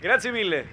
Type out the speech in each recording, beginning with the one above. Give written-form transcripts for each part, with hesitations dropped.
Grazie mille.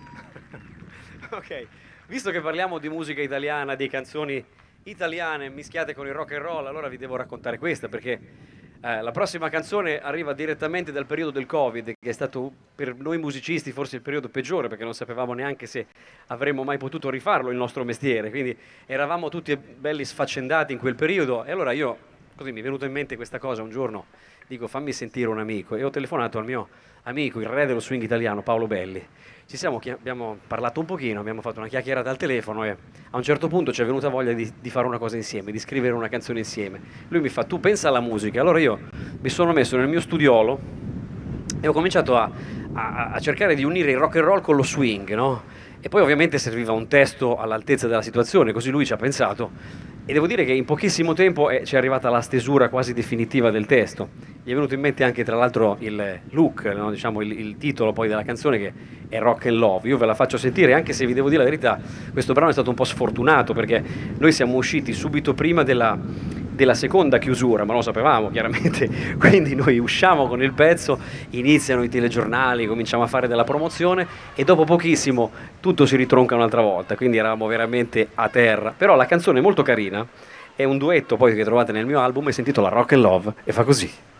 Ok, visto che parliamo di musica italiana, di canzoni italiane mischiate con il rock and roll, allora vi devo raccontare questa perché la prossima canzone arriva direttamente dal periodo del Covid, che è stato per noi musicisti forse il periodo peggiore perché non sapevamo neanche se avremmo mai potuto rifarlo il nostro mestiere, quindi eravamo tutti belli sfaccendati in quel periodo e allora io, così mi è venuta in mente questa cosa un giorno, dico fammi sentire un amico e ho telefonato al mio amico, il re dello swing italiano, Paolo Belli. Abbiamo parlato un pochino, abbiamo fatto una chiacchierata al telefono e a un certo punto ci è venuta voglia di fare una cosa insieme, di scrivere una canzone insieme. Lui mi fa, tu pensa alla musica. Allora io mi sono messo nel mio studiolo e ho cominciato a cercare di unire il rock and roll con lo swing, no? E poi ovviamente serviva un testo all'altezza della situazione, così lui ci ha pensato. E devo dire che in pochissimo tempo ci è arrivata la stesura quasi definitiva del testo. Gli è venuto in mente anche tra l'altro il look, no? Diciamo il titolo poi della canzone che è Rock and Love. Io ve la faccio sentire anche se vi devo dire la verità, questo brano è stato un po' sfortunato perché noi siamo usciti subito prima della seconda chiusura, ma lo sapevamo chiaramente, quindi noi usciamo con il pezzo, iniziano i telegiornali, cominciamo a fare della promozione e dopo pochissimo tutto si ritronca un'altra volta, quindi eravamo veramente a terra. Però la canzone è molto carina, è un duetto poi che trovate nel mio album e si intitola Rock and Love e fa così.